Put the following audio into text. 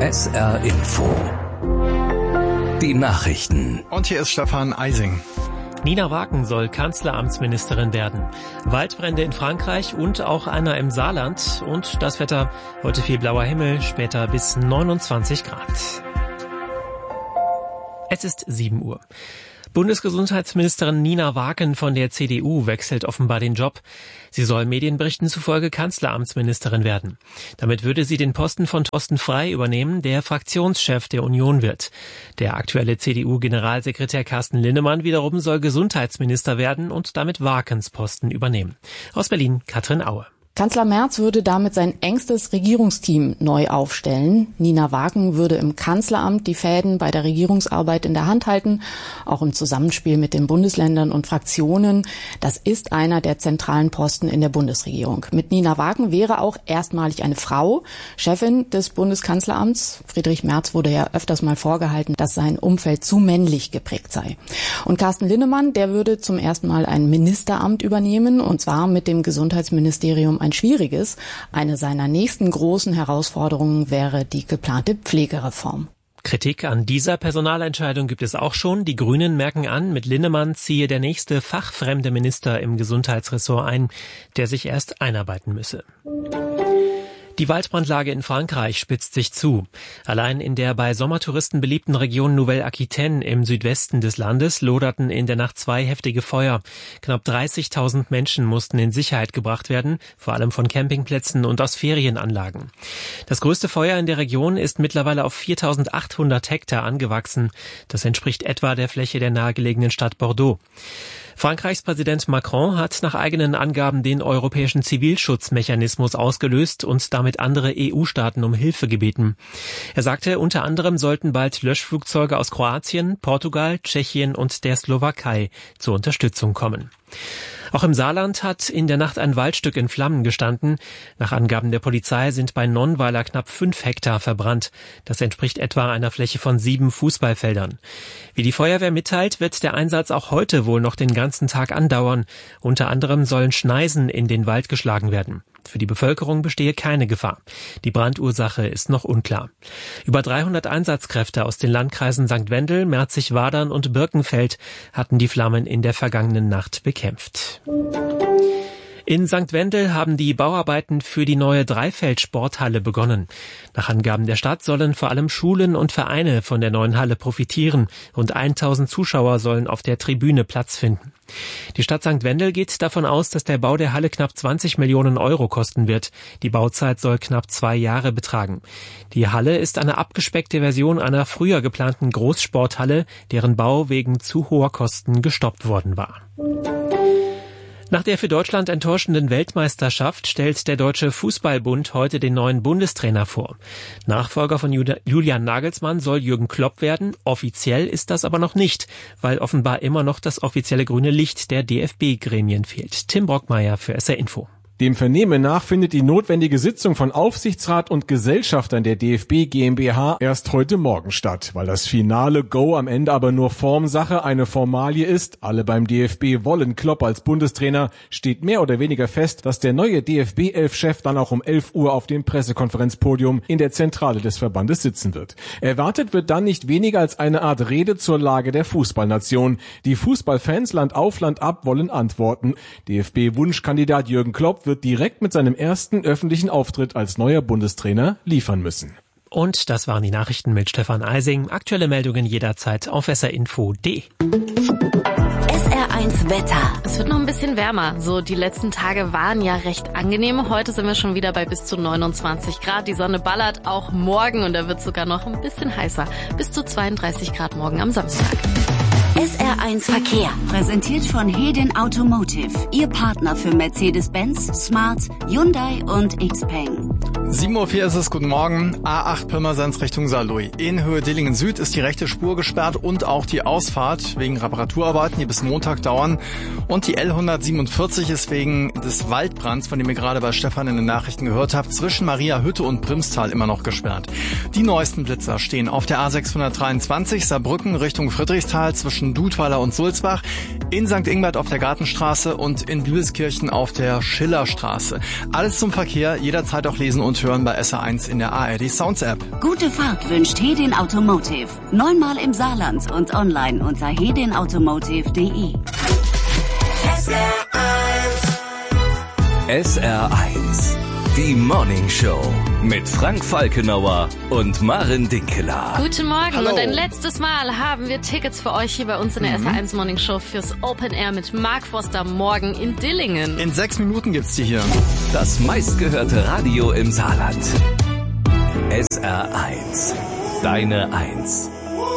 SR Info. Die Nachrichten. Und hier ist Stefan Eising. Nina Wagen soll Kanzleramtsministerin werden. Waldbrände in Frankreich und auch einer im Saarland. Und das Wetter, heute viel blauer Himmel, später bis 29 Grad. Es ist 7 Uhr. Bundesgesundheitsministerin Nina Wagen von der CDU wechselt offenbar den Job. Sie soll Medienberichten zufolge Kanzleramtsministerin werden. Damit würde sie den Posten von Thorsten Frey übernehmen, der Fraktionschef der Union wird. Der aktuelle CDU-Generalsekretär Carsten Linnemann wiederum soll Gesundheitsminister werden und damit Wagens Posten übernehmen. Aus Berlin, Katrin Aue. Kanzler Merz würde damit sein engstes Regierungsteam neu aufstellen. Nina Wagen würde im Kanzleramt die Fäden bei der Regierungsarbeit in der Hand halten, auch im Zusammenspiel mit den Bundesländern und Fraktionen. Das ist einer der zentralen Posten in der Bundesregierung. Mit Nina Wagen wäre auch erstmalig eine Frau Chefin des Bundeskanzleramts. Friedrich Merz wurde ja öfters mal vorgehalten, dass sein Umfeld zu männlich geprägt sei. Und Carsten Linnemann, der würde zum ersten Mal ein Ministeramt übernehmen, und zwar mit dem Gesundheitsministerium ein schwieriges. Eine seiner nächsten großen Herausforderungen wäre die geplante Pflegereform. Kritik an dieser Personalentscheidung gibt es auch schon. Die Grünen merken an, mit Linnemann ziehe der nächste fachfremde Minister im Gesundheitsressort ein, der sich erst einarbeiten müsse. Die Waldbrandlage in Frankreich spitzt sich zu. Allein in der bei Sommertouristen beliebten Region Nouvelle-Aquitaine im Südwesten des Landes loderten in der Nacht 2 heftige Feuer. Knapp 30.000 Menschen mussten in Sicherheit gebracht werden, vor allem von Campingplätzen und aus Ferienanlagen. Das größte Feuer in der Region ist mittlerweile auf 4.800 Hektar angewachsen. Das entspricht etwa der Fläche der nahegelegenen Stadt Bordeaux. Frankreichs Präsident Macron hat nach eigenen Angaben den europäischen Zivilschutzmechanismus ausgelöst und damit andere EU-Staaten um Hilfe gebeten. Er sagte, unter anderem sollten bald Löschflugzeuge aus Kroatien, Portugal, Tschechien und der Slowakei zur Unterstützung kommen. Auch im Saarland hat in der Nacht ein Waldstück in Flammen gestanden. Nach Angaben der Polizei sind bei Nonnweiler knapp 5 Hektar verbrannt. Das entspricht etwa einer Fläche von 7 Fußballfeldern. Wie die Feuerwehr mitteilt, wird der Einsatz auch heute wohl noch den ganzen Tag andauern. Unter anderem sollen Schneisen in den Wald geschlagen werden. Für die Bevölkerung bestehe keine Gefahr. Die Brandursache ist noch unklar. Über 300 Einsatzkräfte aus den Landkreisen St. Wendel, Merzig-Wadern und Birkenfeld hatten die Flammen in der vergangenen Nacht bekämpft. In St. Wendel haben die Bauarbeiten für die neue Dreifeld-Sporthalle begonnen. Nach Angaben der Stadt sollen vor allem Schulen und Vereine von der neuen Halle profitieren. Rund 1.000 Zuschauer sollen auf der Tribüne Platz finden. Die Stadt St. Wendel geht davon aus, dass der Bau der Halle knapp 20 Millionen Euro kosten wird. Die Bauzeit soll knapp 2 Jahre betragen. Die Halle ist eine abgespeckte Version einer früher geplanten Großsporthalle, deren Bau wegen zu hoher Kosten gestoppt worden war. Nach der für Deutschland enttäuschenden Weltmeisterschaft stellt der Deutsche Fußballbund heute den neuen Bundestrainer vor. Nachfolger von Julian Nagelsmann soll Jürgen Klopp werden. Offiziell ist das aber noch nicht, weil offenbar immer noch das offizielle grüne Licht der DFB-Gremien fehlt. Tim Brockmeier für SR Info. Dem Vernehmen nach findet die notwendige Sitzung von Aufsichtsrat und Gesellschaftern der DFB GmbH erst heute Morgen statt. Weil das finale Go am Ende aber nur Formsache, eine Formalie ist, alle beim DFB wollen Klopp als Bundestrainer, steht mehr oder weniger fest, dass der neue DFB-11-Chef dann auch um 11 Uhr auf dem Pressekonferenzpodium in der Zentrale des Verbandes sitzen wird. Erwartet wird dann nicht weniger als eine Art Rede zur Lage der Fußballnation. Die Fußballfans Land auf, Land ab wollen Antworten. DFB-Wunschkandidat Jürgen Klopp wird direkt mit seinem ersten öffentlichen Auftritt als neuer Bundestrainer liefern müssen. Und das waren die Nachrichten mit Stefan Eising. Aktuelle Meldungen jederzeit auf srinfo.de. SR1 Wetter. Es wird noch ein bisschen wärmer. So, die letzten Tage waren ja recht angenehm. Heute sind wir schon wieder bei bis zu 29 Grad. Die Sonne ballert auch morgen und da wird sogar noch ein bisschen heißer. Bis zu 32 Grad morgen am Samstag. SR1 Verkehr. Präsentiert von Hedin Automotive. Ihr Partner für Mercedes-Benz, Smart, Hyundai und Xpeng. 7.04 Uhr ist es, guten Morgen. A8 Pirmasens Richtung Saarlouis. In Höhe Dillingen Süd ist die rechte Spur gesperrt und auch die Ausfahrt wegen Reparaturarbeiten, die bis Montag dauern. Und die L147 ist wegen des Waldbrands, von dem ihr gerade bei Stefan in den Nachrichten gehört habt, zwischen Mariahütte und Primstal immer noch gesperrt. Die neuesten Blitzer stehen auf der A623 Saarbrücken Richtung Friedrichsthal zwischen Dudweiler und Sulzbach, in St. Ingbert auf der Gartenstraße und in Bühlskirchen auf der Schillerstraße. Alles zum Verkehr, jederzeit auch lesen und hören bei SR1 in der ARD Sounds App. Gute Fahrt wünscht Hedin Automotive. 9-mal im Saarland und online unter hedinautomotive.de. SR1, die Morning Show mit Frank Falkenauer und Maren Dinkeler. Guten Morgen. Hallo. Und ein letztes Mal haben wir Tickets für euch hier bei uns in der SR1 Morning Show fürs Open Air mit Mark Foster morgen in Dillingen. In 6 Minuten gibt's die hier. Das meistgehörte Radio im Saarland. SR1, deine Eins.